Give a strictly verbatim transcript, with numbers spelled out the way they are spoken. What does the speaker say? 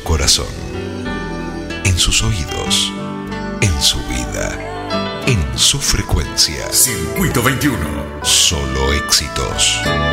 corazón, en sus oídos, en su vida, en su frecuencia. Circuito veintiuno. Solo éxitos.